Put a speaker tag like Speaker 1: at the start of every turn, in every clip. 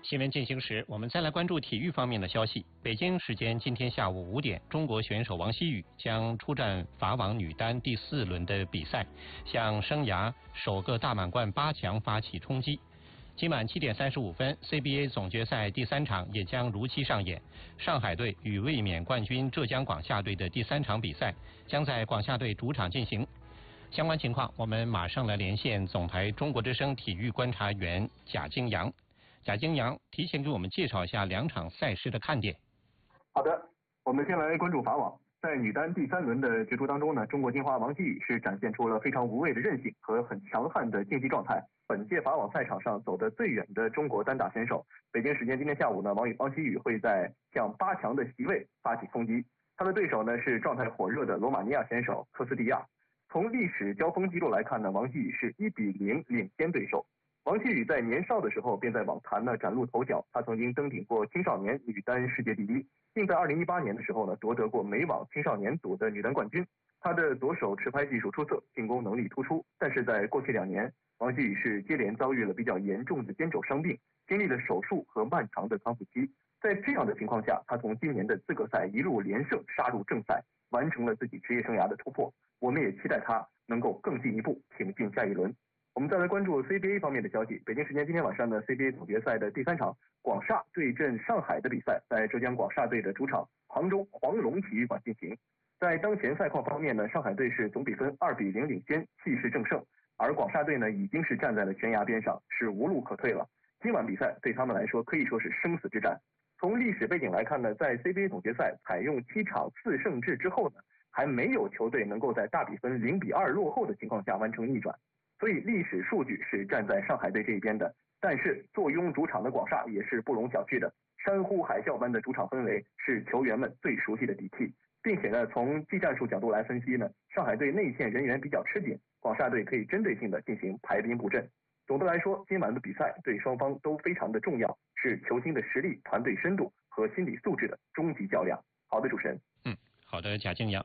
Speaker 1: 新闻进行时，我们再来关注体育方面的消息。北京时间今天下午5点，中国选手王希雨将出战法网女单第4轮的比赛，向生涯首个大满贯8强发起冲击。今晚7点35分 ，CBA 总决赛第3场也将如期上演。上海队与卫冕冠军浙江广厦队的第3场比赛将在广厦队主场进行。相关情况，我们马上来连线总台中国之声体育观察员贾京阳。贾京阳提前给我们介绍一下2场赛事的看点。
Speaker 2: 好的，我们先来关注法网。在女单第3轮的角逐当中呢，中国金花王希雨是展现出了非常无畏的韧性和很强悍的竞技状态。本届法网赛场上走得最远的中国单打选手。北京时间今天下午呢，王希雨会在向8强的席位发起冲击。他的对手呢是状态火热的罗马尼亚选手科斯蒂亚。从历史交锋记录来看呢，王希雨是1比0领先对手。王希雨在年少的时候便在网坛呢崭露头角，他曾经登顶过青少年女单世界第1，并在2018年的时候呢夺得过美网青少年组的女单冠军。他的左手持拍技术出色，进攻能力突出，但是在过去2年，王希雨是接连遭遇了比较严重的肩肘伤病，经历了手术和漫长的康复期。在这样的情况下，他从今年的资格赛一路连胜杀入正赛，完成了自己职业生涯的突破。我们也期待他能够更进一步挺进下一轮。我们再来关注 CBA 方面的消息。北京时间今天晚上的 CBA 总决赛的第3场，广厦对阵上海的比赛在浙江广厦队的主场杭州黄龙体育馆进行。在当前赛况方面呢，上海队是总比分2比0领先，气势正盛，而广厦队呢已经是站在了悬崖边上，是无路可退了。今晚比赛对他们来说可以说是生死之战。从历史背景来看呢，在 CBA 总决赛采用7场4胜制之后呢，还没有球队能够在大比分0比2落后的情况下完成逆转。所以历史数据是站在上海队这一边的，但是坐拥主场的广厦也是不容小觑的。山呼海啸般的主场氛围是球员们最熟悉的底气，并且呢，从技战术角度来分析呢，上海队内线人员比较吃紧，广厦队可以针对性的进行排兵布阵。总的来说，今晚的比赛对双方都非常的重要，是球星的实力、团队深度和心理素质的终极较量。好的，主持人。
Speaker 1: 好的，贾京阳。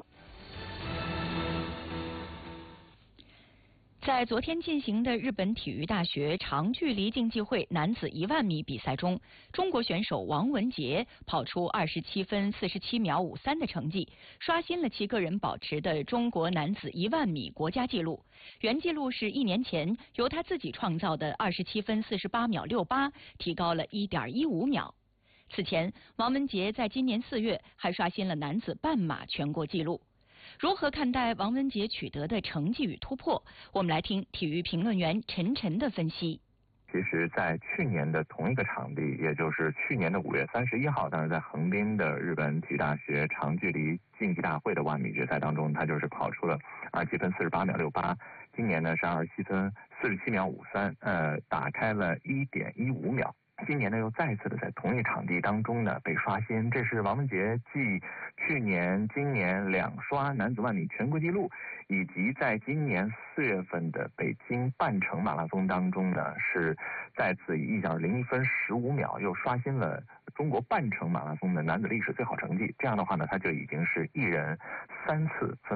Speaker 3: 在昨天进行的日本体育大学长距离竞技会男子10000米比赛中，中国选手王文杰跑出27分47秒53的成绩，刷新了其个人保持的中国男子10000米国家纪录。原纪录是1年前由他自己创造的27分48秒68，提高了1.15秒。此前，王文杰在今年4月还刷新了男子半马全国纪录。如何看待王文杰取得的成绩与突破？我们来听体育评论员陈晨的分析。
Speaker 4: 其实在去年的同一个场地，也就是去年的5月31号，当时在横滨的日本体育大学长距离竞技大会的10000米决赛当中，他就是跑出了27分48秒68，今年呢是27分47秒53，打开了1.15秒。今年呢又再次的在同一场地当中呢被刷新，这是王文杰继去年、今年2刷男子10000米全国纪录，以及在今年4月份的北京半程马拉松当中呢，是再次以1.01分15秒又刷新了中国半程马拉松的男子历史最好成绩。这样的话呢，他就已经是一人3次分